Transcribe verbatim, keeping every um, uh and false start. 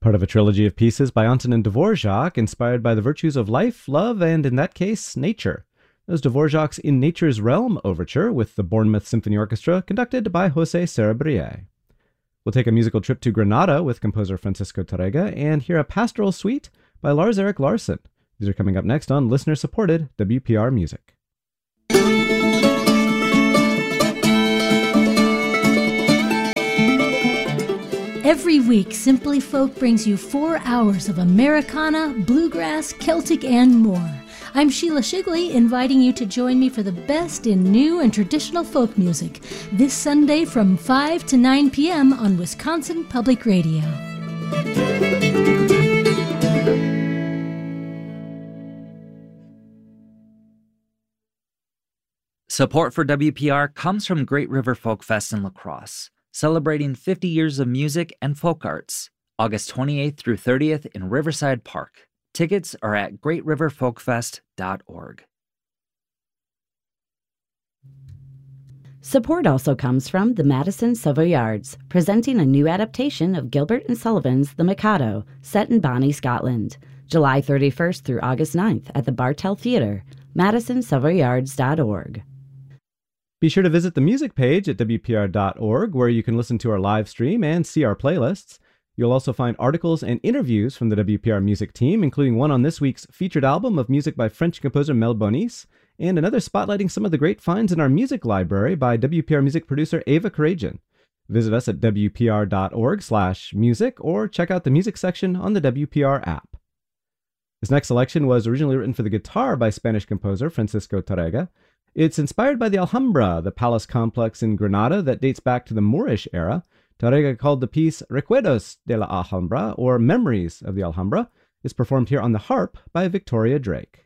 Part of a trilogy of pieces by Antonin Dvorak, inspired by the virtues of life, love, and, in that case, nature. That was Dvorak's In Nature's Realm Overture with the Bournemouth Symphony Orchestra, conducted by José Cerebrier. We'll take a musical trip to Granada with composer Francisco Tárrega and hear a pastoral suite by Lars Erik Larsson. These are coming up next on listener-supported W P R Music. Every week, Simply Folk brings you four hours of Americana, bluegrass, Celtic, and more. I'm Sheila Shigley, inviting you to join me for the best in new and traditional folk music this Sunday from five to nine p.m. on Wisconsin Public Radio. Support for W P R comes from Great River Folk Fest in La Crosse, celebrating fifty years of music and folk arts, August twenty-eighth through thirtieth in Riverside Park. Tickets are at great river folk fest dot org. Support also comes from the Madison Savoyards, presenting a new adaptation of Gilbert and Sullivan's The Mikado, set in Bonnie, Scotland, July thirty-first through August ninth at the Bartell Theatre, madison savoyards dot org. Be sure to visit the music page at W P R dot org, where you can listen to our live stream and see our playlists. You'll also find articles and interviews from the W P R music team, including one on this week's featured album of music by French composer Mel Bonis, and another spotlighting some of the great finds in our music library by W P R music producer Ava Karajan. Visit us at W P R dot org slash music or check out the music section on the W P R app. This next selection was originally written for the guitar by Spanish composer Francisco Tárrega. It's inspired by the Alhambra, the palace complex in Granada that dates back to the Moorish era. Tárrega called the piece Recuerdos de la Alhambra, or Memories of the Alhambra. It's performed here on the harp by Victoria Drake.